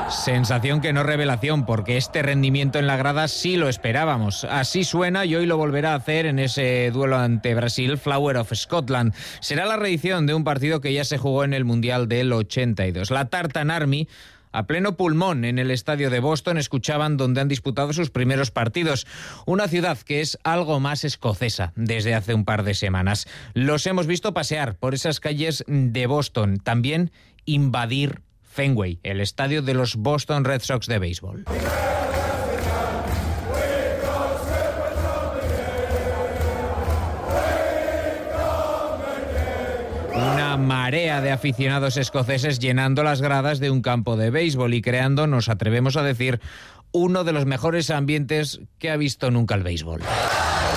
Sensación que no revelación, porque este rendimiento en la grada sí lo esperábamos. Así suena y hoy lo volverá a hacer en ese duelo ante Brasil, Flower of Scotland. Será la reedición de un partido que ya se jugó en el Mundial del 82. La Tartan Army, a pleno pulmón en el estadio de Boston, escuchaban donde han disputado sus primeros partidos. Una ciudad que es algo más escocesa desde hace un par de semanas. Los hemos visto pasear por esas calles de Boston, también invadir Fenway, el estadio de los Boston Red Sox de béisbol. Una marea de aficionados escoceses llenando las gradas de un campo de béisbol y creando, nos atrevemos a decir, uno de los mejores ambientes que ha visto nunca el béisbol.